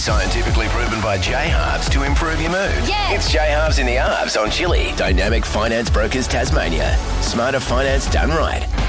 Scientifically proven by J-Halves to improve your mood. Yes. It's J-Halves in the Halves on Chili. Dynamic Finance Brokers Tasmania. Smarter finance done right.